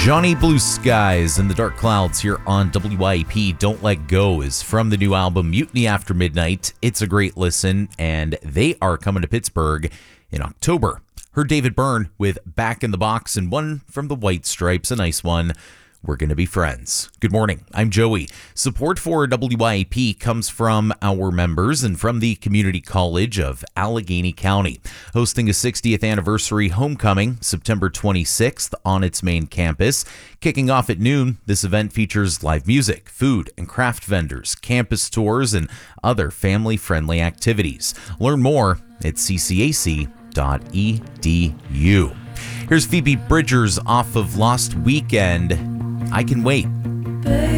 Johnny Blue Skies and the Dark Clouds here on WYAP. Don't Let Go is from the new album Mutiny After Midnight. It's a great listen, and they are coming to Pittsburgh in October. Heard David Byrne with Back in the Box and one from the White Stripes, a nice one. We're going to be friends. Good morning. I'm Joey. Support for WYAP comes from our members and from the Community College of Allegheny County, hosting a 60th anniversary homecoming September 26th on its main campus. Kicking off at noon, this event features live music, food and craft vendors, campus tours, and other family-friendly activities. Learn more at ccac.edu. Here's Phoebe Bridgers off of Lost Weekend. I Can Wait.